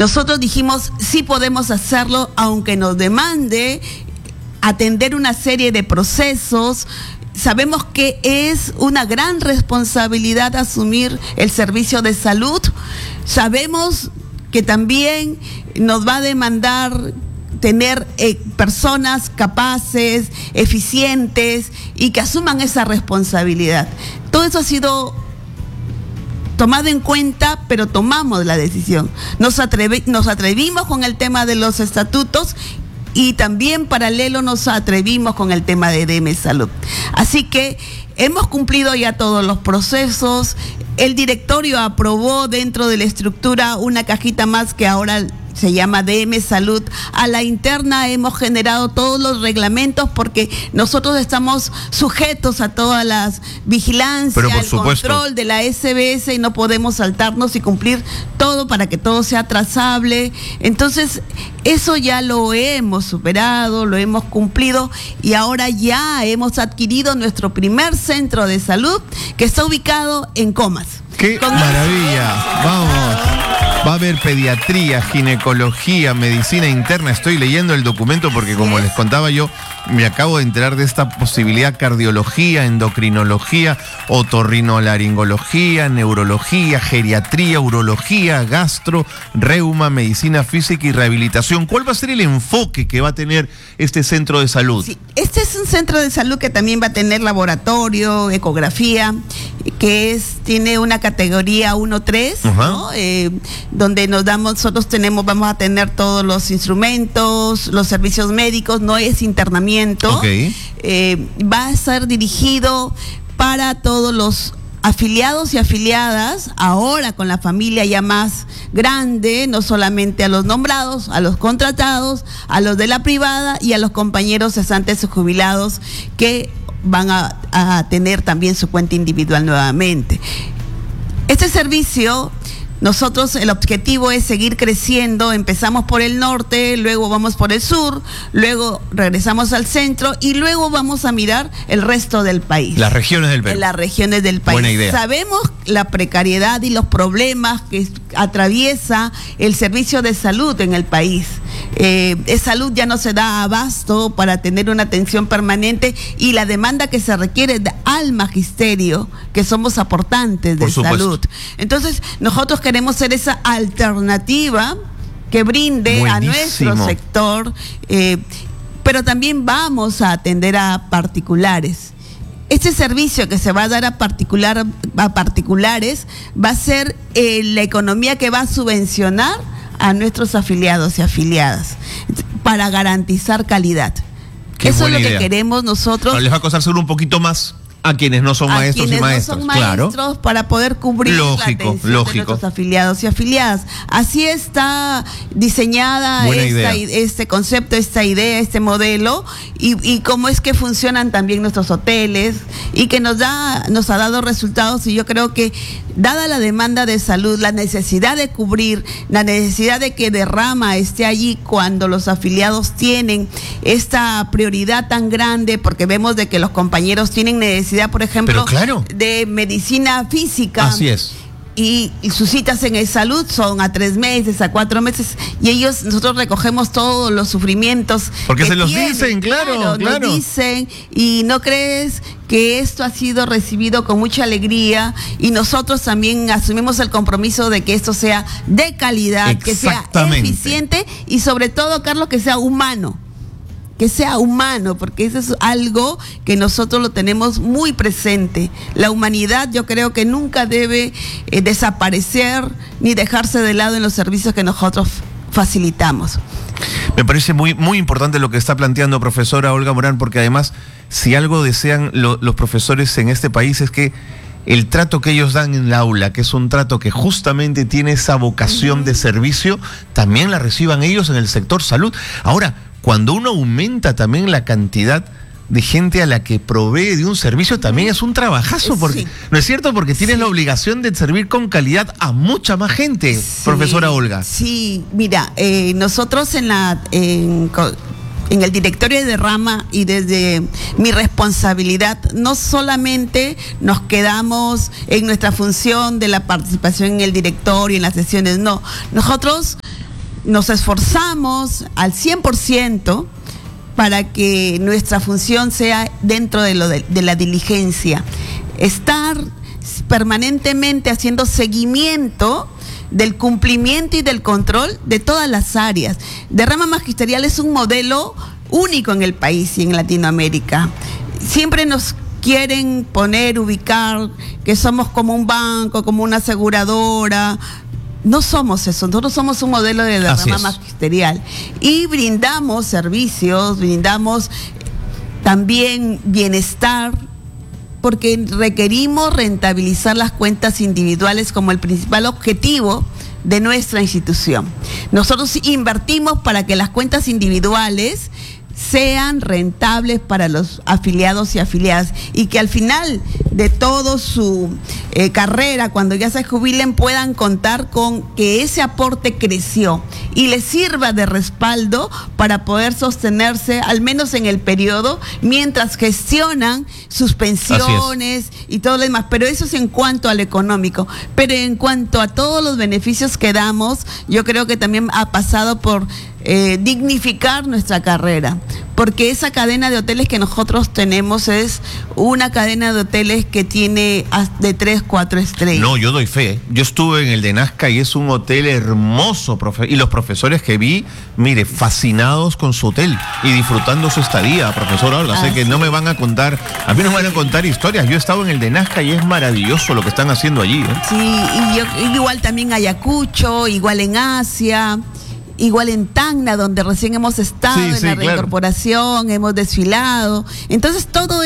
nosotros dijimos, sí podemos hacerlo, aunque nos demande atender una serie de procesos. Sabemos que es una gran responsabilidad asumir el servicio de salud. Sabemos que también nos va a demandar tener personas capaces, eficientes y que asuman esa responsabilidad. Todo eso ha sido tomado en cuenta, pero tomamos la decisión. Nos atrevimos con el tema de los estatutos y también paralelo nos atrevimos con el tema de DM Salud. Así que hemos cumplido ya todos los procesos. El directorio aprobó dentro de la estructura una cajita más que ahora se llama DM Salud. A la interna hemos generado todos los reglamentos porque nosotros estamos sujetos a todas las vigilancias, al control de la SBS y no podemos saltarnos y cumplir todo para que todo sea trazable. Entonces, eso ya lo hemos superado, lo hemos cumplido y ahora ya hemos adquirido nuestro primer centro de salud que está ubicado en Comas. ¡Qué maravilla! ¡Vamos! Va a haber pediatría, ginecología, medicina interna. Estoy leyendo el documento porque, como les contaba yo, me acabo de enterar de esta posibilidad: cardiología, endocrinología, otorrinolaringología, neurología, geriatría, urología, gastro, reuma, medicina física y rehabilitación. ¿Cuál va a ser el enfoque que va a tener este centro de salud? Sí, este es un centro de salud que también va a tener laboratorio, ecografía, que tiene una categoría 1-3, ¿no? Donde nosotros vamos a tener todos los instrumentos, los servicios médicos, no es internamiento. Okay. Va a ser dirigido para todos los afiliados y afiliadas, ahora con la familia ya más grande, no solamente a los nombrados, a los contratados, a los de la privada y a los compañeros cesantes o jubilados que van a tener también su cuenta individual nuevamente. Este servicio, nosotros el objetivo es seguir creciendo. Empezamos por el norte, luego vamos por el sur, luego regresamos al centro y luego vamos a mirar el resto del país. Las regiones del Perú. Las regiones del país. Buena idea. Sabemos la precariedad y los problemas que atraviesa el servicio de salud en el país. Salud ya no se da abasto para tener una atención permanente y la demanda que se requiere al magisterio, que somos aportantes de salud. Entonces, nosotros queremos ser esa alternativa que brinde a nuestro sector, pero también vamos a atender a particulares. Este servicio que se va a dar a particulares va a ser la economía que va a subvencionar a nuestros afiliados y afiliadas para garantizar calidad. Eso es lo que queremos nosotros. Pero les va a costar seguro un poquito más a quienes no son maestros y maestras. No son maestros, claro, para poder cubrir la atención de nuestros afiliados y afiliadas. Así está diseñada este concepto, esta idea, este modelo y cómo es que funcionan también nuestros hoteles y que nos ha dado resultados. Y yo creo que dada la demanda de salud, la necesidad de cubrir, la necesidad de que Derrama esté allí cuando los afiliados tienen esta prioridad tan grande, porque vemos de que los compañeros tienen necesidad, por ejemplo, de medicina física. Así es. Y sus citas en el salud son a 3 meses, a 4 meses, y nosotros recogemos todos los sufrimientos. Porque se los dicen, claro. Nos dicen, y no crees que esto ha sido recibido con mucha alegría, y nosotros también asumimos el compromiso de que esto sea de calidad, que sea eficiente y sobre todo, Carlos, que sea humano. Porque eso es algo que nosotros lo tenemos muy presente. La humanidad, yo creo que nunca debe desaparecer ni dejarse de lado en los servicios que nosotros facilitamos. Me parece muy, muy importante lo que está planteando profesora Olga Morán, porque además, si algo desean los profesores en este país es que el trato que ellos dan en el aula, que es un trato que justamente tiene esa vocación de servicio, también la reciban ellos en el sector salud. Ahora, cuando uno aumenta también la cantidad de gente a la que provee de un servicio, también es un trabajazo, porque, ¿no es cierto? Porque tienes la obligación de servir con calidad a mucha más gente, profesora Olga. Sí, mira, nosotros en el directorio de Derrama y desde mi responsabilidad, no solamente nos quedamos en nuestra función de la participación en el directorio, en las sesiones, no. Nosotros nos esforzamos al 100% para que nuestra función sea dentro de la diligencia. Estar permanentemente haciendo seguimiento del cumplimiento y del control de todas las áreas. Derrama Magisterial es un modelo único en el país y en Latinoamérica. Siempre nos quieren ubicar que somos como un banco, como una aseguradora. No somos eso, nosotros somos un modelo de derrama magisterial y brindamos servicios, brindamos también bienestar, porque requerimos rentabilizar las cuentas individuales como el principal objetivo de nuestra institución. Nosotros invertimos para que las cuentas individuales sean rentables para los afiliados y afiliadas y que al final de toda su carrera, cuando ya se jubilen, puedan contar con que ese aporte creció y les sirva de respaldo para poder sostenerse al menos en el periodo mientras gestionan sus pensiones y todo lo demás. Pero eso es en cuanto a lo económico, pero en cuanto a todos los beneficios que damos, yo creo que también ha pasado por dignificar nuestra carrera, porque esa cadena de hoteles que nosotros tenemos es una cadena de hoteles que tiene de 3, 4 estrellas. No, yo doy fe. Yo estuve en el de Nazca y es un hotel hermoso, y los profesores que vi, mire, fascinados con su hotel y disfrutando su estadía, profesora Olga. Sé que no me van a contar, a mí no me van a contar historias. Yo he estado en el de Nazca y es maravilloso lo que están haciendo allí, ¿eh? Sí, y igual también Ayacucho, igual en Asia, igual en Tacna, donde recién hemos estado en la reincorporación, hemos desfilado. Entonces todo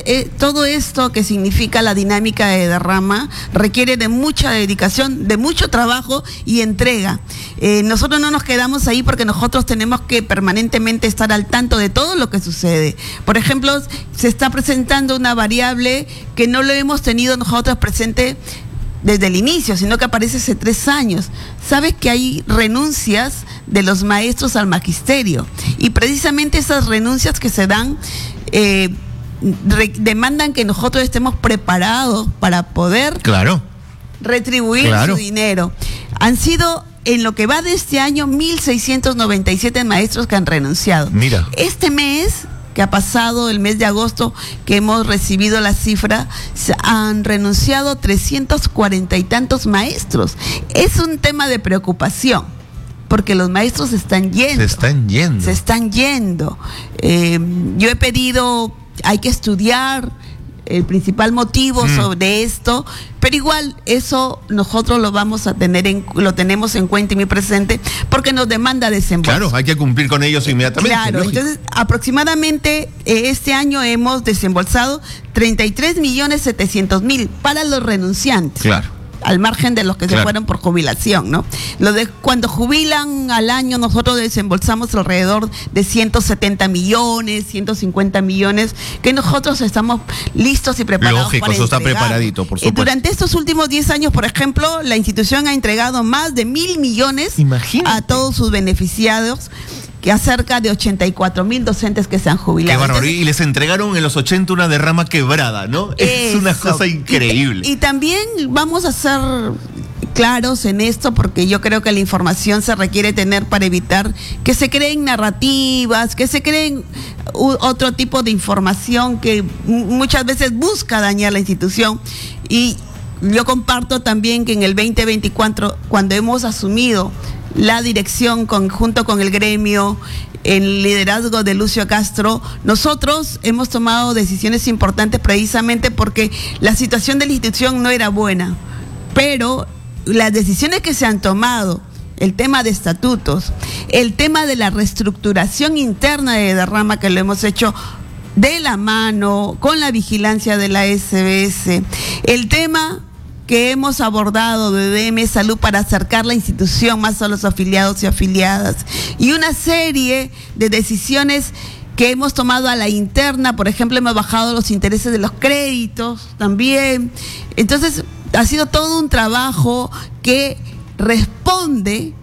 esto que significa la dinámica de derrama requiere de mucha dedicación, de mucho trabajo y entrega. Nosotros no nos quedamos ahí porque nosotros tenemos que permanentemente estar al tanto de todo lo que sucede. Por ejemplo, se está presentando una variable que no lo hemos tenido nosotros presente desde el inicio, sino que aparece hace 3 años. Sabes que hay renuncias de los maestros al magisterio y precisamente esas renuncias que se dan demandan que nosotros estemos preparados para poder retribuir su dinero. Han sido, en lo que va de este año, 1.697 maestros que han renunciado. Mira. Este mes que ha pasado, el mes de agosto, que hemos recibido la cifra, han renunciado 340 y tantos maestros. Es un tema de preocupación, porque los maestros se están yendo. Se están yendo. Yo he pedido, hay que estudiar el principal motivo sobre esto, pero igual eso nosotros lo vamos a tener lo tenemos en cuenta y muy presente, porque nos demanda desembolso. Claro, hay que cumplir con ellos inmediatamente. Claro, lógico. Entonces aproximadamente este año hemos desembolsado 33.700.000 para los renunciantes. Claro. Al margen de los que se fueron por jubilación, ¿no? Cuando jubilan al año, nosotros desembolsamos alrededor de 170 millones, 150 millones, que nosotros estamos listos y preparados. Lógico, para eso está entregar. preparadito, por supuesto. Durante estos últimos 10 años, por ejemplo, la institución ha entregado más de 1.000 millones a todos sus beneficiados, que a cerca de 84.000 docentes que se han jubilado. Qué bárbaro. Y les entregaron en los 80 una derrama quebrada, ¿no? Es una cosa increíble. Y también vamos a ser claros en esto, porque yo creo que la información se requiere tener para evitar que se creen narrativas, que se creen otro tipo de información que muchas veces busca dañar la institución. Y yo comparto también que en el 2024, cuando hemos asumido la dirección junto con el gremio, el liderazgo de Lucio Castro, nosotros hemos tomado decisiones importantes precisamente porque la situación de la institución no era buena, pero las decisiones que se han tomado, el tema de estatutos, el tema de la reestructuración interna de derrama, que lo hemos hecho de la mano, con la vigilancia de la SBS, el tema que hemos abordado de DM Salud para acercar la institución más a los afiliados y afiliadas, y una serie de decisiones que hemos tomado a la interna. Por ejemplo, hemos bajado los intereses de los créditos también. Entonces, ha sido todo un trabajo que responde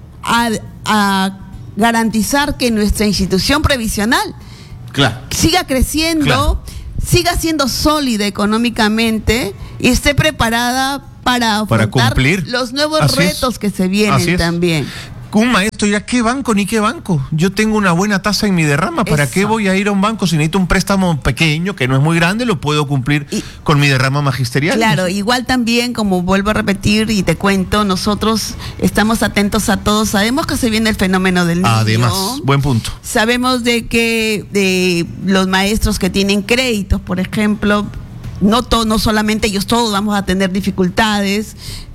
a garantizar que nuestra institución previsional siga creciendo, siga siendo sólida económicamente y esté preparada para afrontar cumplir los nuevos retos que se vienen también. Un maestro dirá, ¿qué banco ni qué banco? Yo tengo una buena tasa en mi derrama, ¿para qué voy a ir a un banco? Si necesito un préstamo pequeño, que no es muy grande, lo puedo cumplir con mi derrama magisterial. Claro, igual también, como vuelvo a repetir y te cuento, nosotros estamos atentos a todos, sabemos que se viene el fenómeno del niño. Además, buen punto. Sabemos de que los maestros que tienen créditos, por ejemplo, no solamente ellos, todos vamos a tener dificultades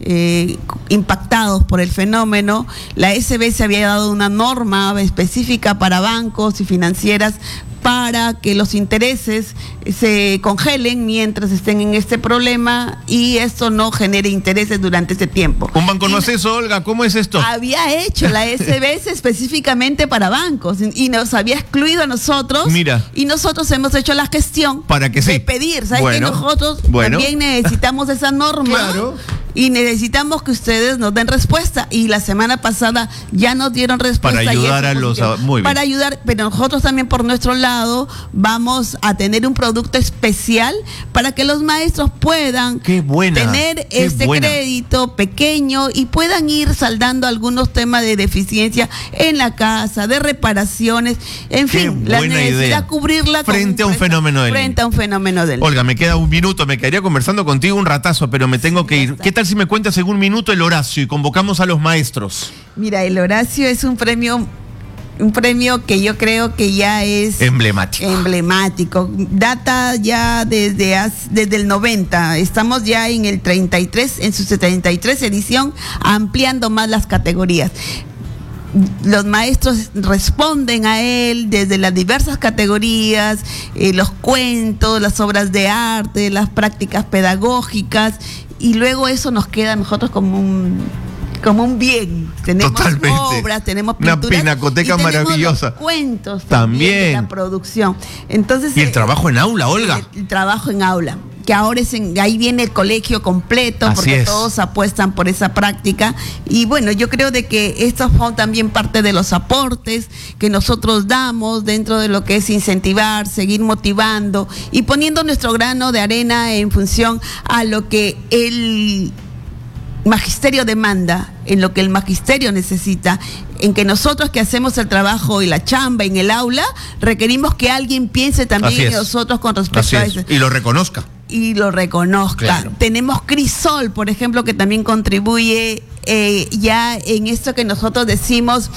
impactados por el fenómeno. La SB se había dado una norma específica para bancos y financieras para que los intereses se congelen mientras estén en este problema y esto no genere intereses durante este tiempo. ¿Un banco no hace eso, Olga? ¿Cómo es esto? Había hecho la SBS específicamente para bancos y nos había excluido a nosotros. Mira. Y nosotros hemos hecho la gestión para que de pedir. ¿Sabes que nosotros también necesitamos esa norma? Claro. Y necesitamos que ustedes nos den respuesta. Y la semana pasada ya nos dieron respuesta. Para ayudar a los... Muy bien. Para ayudar, pero nosotros también por nuestro lado vamos a tener un producto especial para que los maestros puedan tener crédito pequeño y puedan ir saldando algunos temas de deficiencia en la casa, de reparaciones, en fin, la necesidad cubrirla frente a un fenómeno del niño. Olga, me queda un minuto, me quedaría conversando contigo un ratazo, pero me tengo que ir. ¿Qué tal si me cuentas en un minuto el Horacio y convocamos a los maestros? Mira, el Horacio es un premio que yo creo que ya es emblemático. Data ya desde el 90. Estamos ya en el 33, en su 73 edición, ampliando más las categorías. Los maestros responden a él desde las diversas categorías, los cuentos, las obras de arte, las prácticas pedagógicas, y luego eso nos queda a nosotros como un bien. Tenemos obras, tenemos pinturas, una pinacoteca maravillosa. Los cuentos también de la producción. Entonces, y el trabajo en aula, Olga. El trabajo en aula, que ahora ahí viene el colegio completo, porque todos apuestan por esa práctica. Y bueno, yo creo de que estos son también parte de los aportes que nosotros damos dentro de lo que es incentivar, seguir motivando y poniendo nuestro grano de arena en función a lo que el magisterio demanda, en lo que el magisterio necesita, en que nosotros que hacemos el trabajo y la chamba en el aula, requerimos que alguien piense también en nosotros con respecto a eso. Y lo reconozca. Claro. Tenemos Crisol, por ejemplo, que también contribuye ya en esto que nosotros decimos,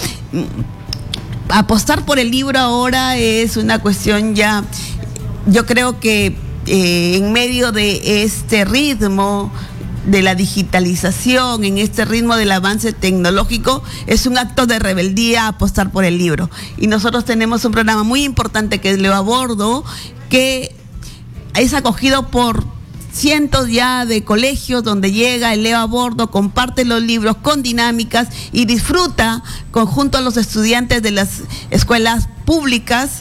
apostar por el libro ahora es una cuestión ya, yo creo que en medio de este ritmo de la digitalización, en este ritmo del avance tecnológico, es un acto de rebeldía apostar por el libro. Y nosotros tenemos un programa muy importante que es Leo a Bordo, que es acogido por cientos ya de colegios donde llega el Leo a Bordo, comparte los libros con dinámicas y disfruta junto a los estudiantes de las escuelas públicas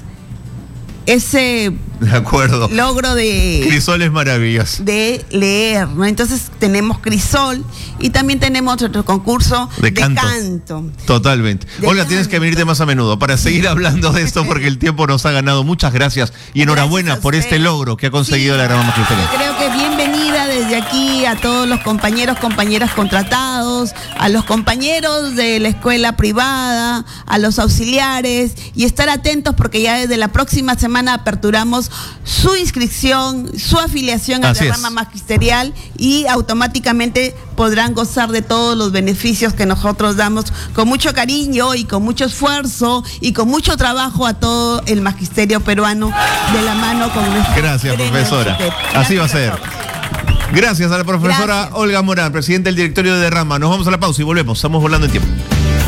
ese logro de Crisol es maravilloso de leer, ¿no? Entonces tenemos Crisol y también tenemos otro concurso de canto. Totalmente. Olga, tienes que venirte más a menudo para seguir hablando de esto porque el tiempo nos ha ganado. Muchas gracias y enhorabuena por este logro que ha conseguido la Grama Magisterial. Creo que bienvenida desde aquí a todos los compañeras contratados, a los compañeros de la escuela privada, a los auxiliares, y estar atentos porque ya desde la próxima semana aperturamos su inscripción, su afiliación a la rama magisterial y automáticamente podrán gozar de todos los beneficios que nosotros damos con mucho cariño y con mucho esfuerzo y con mucho trabajo a todo el magisterio peruano de la mano con nuestra. Gracias, profesora. Así va a ser. Gracias a la profesora Olga Morán, presidenta del directorio de Derrama. Nos vamos a la pausa y volvemos. Estamos volando en tiempo.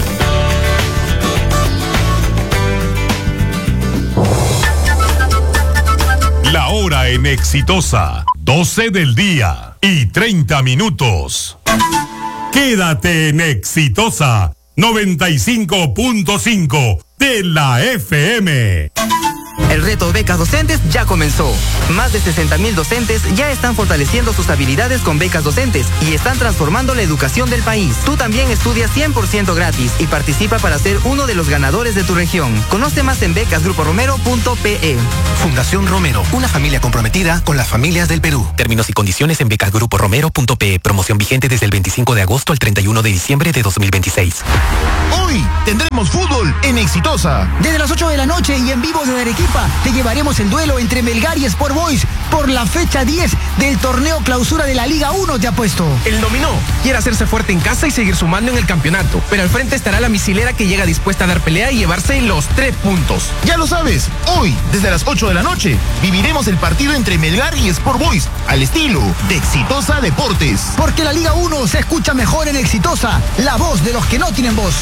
La hora en Exitosa, 12 del día y 30 minutos. Quédate en Exitosa, 95.5 de la FM. El reto Becas Docentes ya comenzó. Más de 60,000 docentes ya están fortaleciendo sus habilidades con becas docentes y están transformando la educación del país. Tú también estudia 100% gratis y participa para ser uno de los ganadores de tu región. Conoce más en becasgruporomero.pe. Fundación Romero, una familia comprometida con las familias del Perú. Términos y condiciones en becasgruporomero.pe. Promoción vigente desde el 25 de agosto al 31 de diciembre de 2026. Hoy tendremos fútbol en Exitosa. Desde las 8 de la noche y en vivo desde Arequipa te llevaremos el duelo entre Melgar y Sport Boys por la fecha 10 del torneo clausura de la Liga 1, te apuesto. El dominó quiere hacerse fuerte en casa y seguir sumando en el campeonato, pero al frente estará la misilera que llega dispuesta a dar pelea y llevarse los 3 puntos. Ya lo sabes, hoy desde las 8 de la noche viviremos el partido entre Melgar y Sport Boys al estilo de Exitosa Deportes. Porque la Liga 1 se escucha mejor en Exitosa, la voz de los que no tienen voz.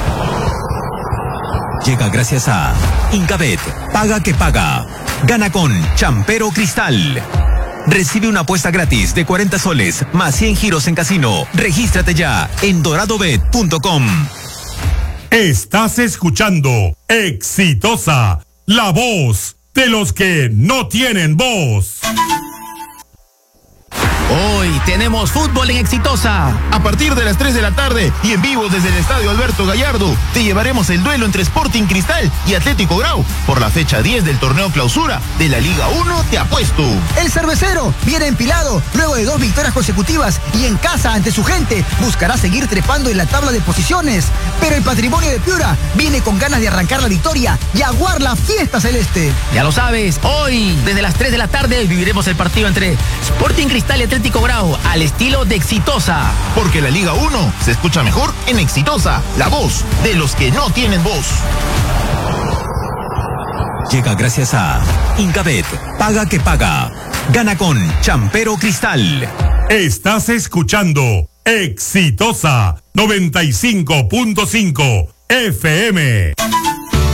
Llega gracias a Incabet, paga que paga. Gana con Champero Cristal. Recibe una apuesta gratis de 40 soles más 100 giros en casino. Regístrate ya en doradobet.com. Estás escuchando Exitosa, la voz de los que no tienen voz. Hoy tenemos fútbol en Exitosa. A partir de las 3 de la tarde y en vivo desde el Estadio Alberto Gallardo, te llevaremos el duelo entre Sporting Cristal y Atlético Grau por la fecha 10 del torneo clausura de la Liga 1, te apuesto. El cervecero viene empilado luego de 2 victorias consecutivas y en casa ante su gente buscará seguir trepando en la tabla de posiciones. Pero el patrimonio de Piura viene con ganas de arrancar la victoria y aguar la fiesta celeste. Ya lo sabes, hoy desde las 3 de la tarde viviremos el partido entre Sporting Cristal y Atlético Grau al estilo de Exitosa. Porque la Liga 1 se escucha mejor en Exitosa, la voz de los que no tienen voz. Llega gracias a Incabet, paga que paga. Gana con Champero Cristal. Estás escuchando Exitosa 95.5 FM.